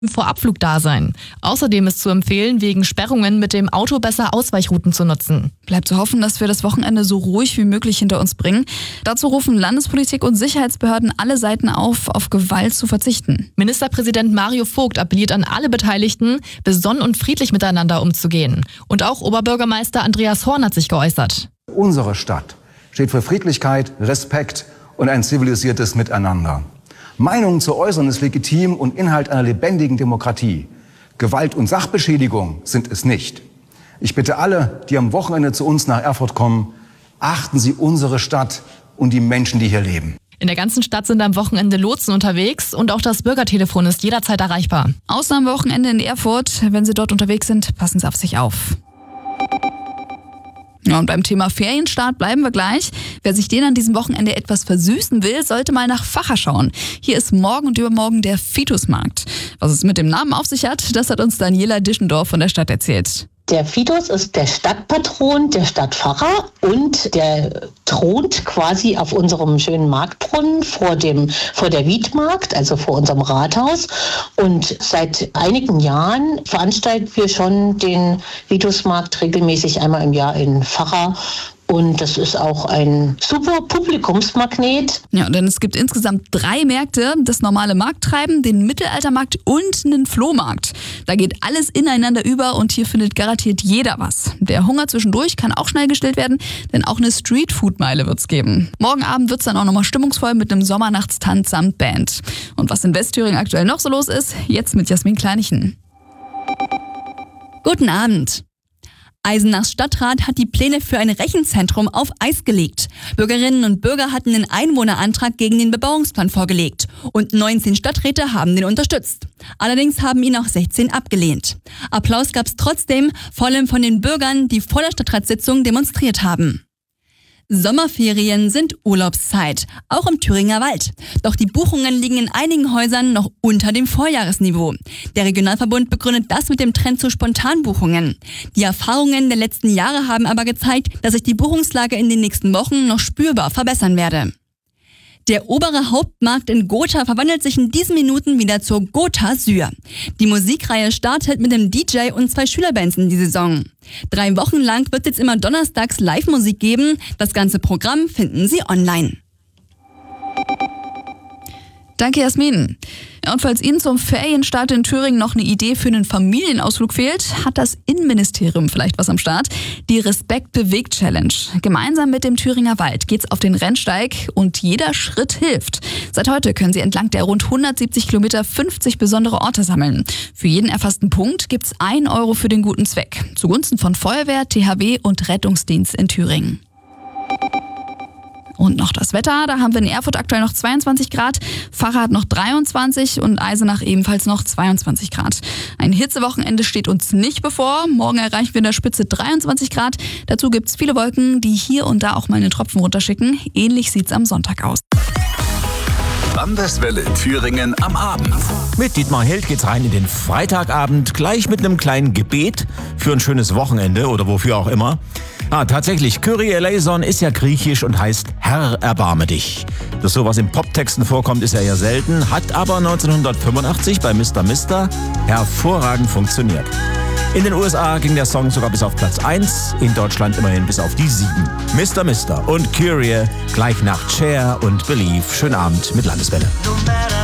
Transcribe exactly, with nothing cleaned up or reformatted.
vor Abflug da sein. Außerdem ist zu empfehlen, wegen Sperrungen mit dem Auto besser Ausweichrouten zu nutzen. Bleibt zu hoffen, dass wir das Wochenende so ruhig wie möglich hinter uns bringen. Dazu rufen Landespolitik und Sicherheitsbehörden alle Seiten auf, auf Gewalt zu verzichten. Ministerpräsident Mario Vogt appelliert an alle Beteiligten, besonnen und friedlich miteinander umzugehen. Und auch Oberbürgermeister Andreas Horn hat sich geäußert. Unsere Stadt steht für Friedlichkeit, Respekt und ein zivilisiertes Miteinander. Meinungen zu äußern ist legitim und Inhalt einer lebendigen Demokratie. Gewalt und Sachbeschädigung sind es nicht. Ich bitte alle, die am Wochenende zu uns nach Erfurt kommen, achten Sie unsere Stadt und die Menschen, die hier leben. In der ganzen Stadt sind am Wochenende Lotsen unterwegs und auch das Bürgertelefon ist jederzeit erreichbar. Außer am Wochenende in Erfurt. Wenn Sie dort unterwegs sind, passen Sie auf sich auf. Ja, und beim Thema Ferienstart bleiben wir gleich. Wer sich den an diesem Wochenende etwas versüßen will, sollte mal nach Vacha schauen. Hier ist morgen und übermorgen der Fitusmarkt. Was es mit dem Namen auf sich hat, das hat uns Daniela Dischendorf von der Stadt erzählt. Der Fitus ist der Stadtpatron der Stadt Vacha und der thront quasi auf unserem schönen Marktbrunnen vor dem, vor der Wiedmarkt, also vor unserem Rathaus. Und seit einigen Jahren veranstalten wir schon den Fitusmarkt regelmäßig einmal im Jahr in Vacha. Und das ist auch ein super Publikumsmagnet. Ja, denn es gibt insgesamt drei Märkte. Das normale Markttreiben, den Mittelaltermarkt und einen Flohmarkt. Da geht alles ineinander über und hier findet garantiert jeder was. Der Hunger zwischendurch kann auch schnell gestillt werden, denn auch eine Streetfood-Meile wird's geben. Morgen Abend wird's dann auch nochmal stimmungsvoll mit einem Sommernachtstanz samt Band. Und was in Westthüringen aktuell noch so los ist, jetzt mit Jasmin Kleinichen. Guten Abend. Eisenachs Stadtrat hat die Pläne für ein Rechenzentrum auf Eis gelegt. Bürgerinnen und Bürger hatten einen Einwohnerantrag gegen den Bebauungsplan vorgelegt und neunzehn Stadträte haben den unterstützt. Allerdings haben ihn auch sechzehn abgelehnt. Applaus gab es trotzdem, vor allem von den Bürgern, die vor der Stadtratssitzung demonstriert haben. Sommerferien sind Urlaubszeit, auch im Thüringer Wald. Doch die Buchungen liegen in einigen Häusern noch unter dem Vorjahresniveau. Der Regionalverbund begründet das mit dem Trend zu Spontanbuchungen. Die Erfahrungen der letzten Jahre haben aber gezeigt, dass sich die Buchungslage in den nächsten Wochen noch spürbar verbessern werde. Der obere Hauptmarkt in Gotha verwandelt sich in diesen Minuten wieder zur Gotha Syr. Die Musikreihe startet mit dem D J und zwei Schülerbands in die Saison. Drei Wochen lang wird es jetzt immer donnerstags Live-Musik geben. Das ganze Programm finden Sie online. Danke, Jasmin. Ja, und falls Ihnen zum Ferienstart in Thüringen noch eine Idee für einen Familienausflug fehlt, hat das Innenministerium vielleicht was am Start. Die Respekt-Bewegt-Challenge. Gemeinsam mit dem Thüringer Wald geht's auf den Rennsteig und jeder Schritt hilft. Seit heute können Sie entlang der rund hundertsiebzig Kilometer fünfzig besondere Orte sammeln. Für jeden erfassten Punkt gibt's ein Euro für den guten Zweck. Zugunsten von Feuerwehr, T H W und Rettungsdienst in Thüringen. Und noch das Wetter, da haben wir in Erfurt aktuell noch zweiundzwanzig Grad, Vacha hat noch dreiundzwanzig und Eisenach ebenfalls noch zweiundzwanzig Grad. Ein Hitzewochenende steht uns nicht bevor, morgen erreichen wir in der Spitze dreiundzwanzig Grad. Dazu gibt's viele Wolken, die hier und da auch mal einen Tropfen runterschicken. Ähnlich sieht's am Sonntag aus. Landeswelle Thüringen am Abend. Mit Dietmar Held geht's rein in den Freitagabend, gleich mit einem kleinen Gebet für ein schönes Wochenende oder wofür auch immer. Ah, tatsächlich, Kyrie eleison ist ja griechisch und heißt Herr, erbarme dich. Dass sowas in Poptexten vorkommt, ist ja eher selten, hat aber neunzehnhundertfünfundachtzig bei Mister Mister hervorragend funktioniert. In den U S A ging der Song sogar bis auf Platz eins, in Deutschland immerhin bis auf die sieben. Mister Mister und Kyrie gleich nach Cher und Believe. Schönen Abend mit Landeswelle.